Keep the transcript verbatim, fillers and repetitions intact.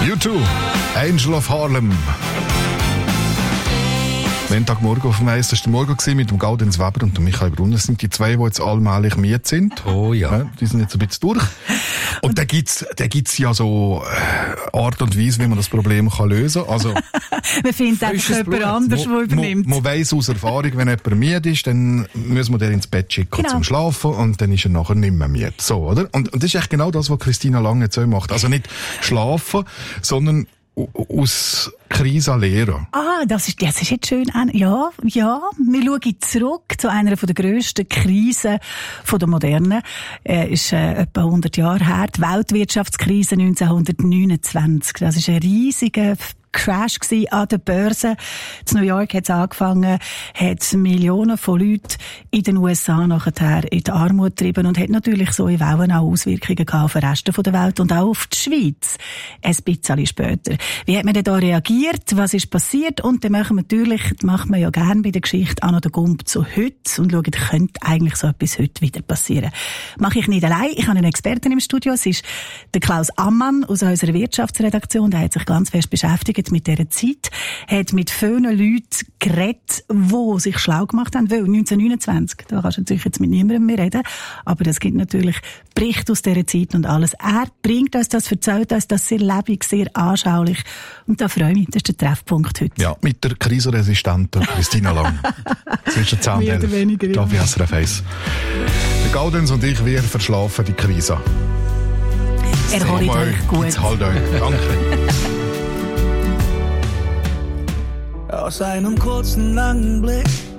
U zwei, Angel of Harlem. Montagmorgen auf dem Eis, das war der Morgen mit dem Gaudenz Weber und dem Michael Brunner. Das sind die zwei, die jetzt allmählich miet sind. Oh ja. ja. Die sind jetzt ein bisschen durch. Und da gibt's, da gibt's ja so äh, Art und Weise, wie man das Problem kann lösen kann. Also, man findet einfach jemand anderes, der übernimmt. Man, man weiss aus Erfahrung, wenn jemand müde ist, dann muss man den ins Bett schicken genau. zum Schlafen und dann ist er nachher nicht mehr müde. So, oder? Und, und das ist echt genau das, was Christina Lange jetzt so macht. Also nicht schlafen, sondern aus Krise lernen. Ah, das ist, das ist jetzt schön. Ja, ja. Wir schauen zurück zu einer der grössten Krisen der Moderne. Äh, ist äh, etwa hundert Jahre her. Die Weltwirtschaftskrise neunzehnhundertneunundzwanzig. Das ist ein riesiger Crash gsi an der Börse. In New York hat es angefangen, hat Millionen von Leuten in den U S A nachher in die Armut getrieben und hat natürlich so in Wellen auch Auswirkungen gehabt auf den Rest der Welt und auch auf die Schweiz. Ein bisschen später. Wie hat man denn da reagiert? Was ist passiert? Und dann machen wir natürlich, macht man ja gerne bei der Geschichte auch noch den Gump zu heute und schauen, könnte eigentlich so etwas heute wieder passieren. Mache ich nicht allein. Ich habe einen Experten im Studio. Es ist der Klaus Ammann aus unserer Wirtschaftsredaktion. Der hat sich ganz fest beschäftigt mit dieser Zeit, hat mit vielen Leuten geredet, die sich schlau gemacht haben, weil neunzehnhundertneunundzwanzig, da kannst du natürlich jetzt mit niemandem mehr reden, aber es gibt natürlich Berichte aus dieser Zeit und alles. Er bringt uns das, erzählt uns das sehr lebendig, sehr anschaulich und da freue ich mich, das ist der Treffpunkt heute. Ja, mit der krisenresistenten Christina Lang. Zwischen zehn und elf. Da wie S R F eins. Der Gaudenz und ich, wir verschlafen die Krise. Erholt euch gut. Jetzt halt euch. Danke. Aus einem kurzen, langen Blick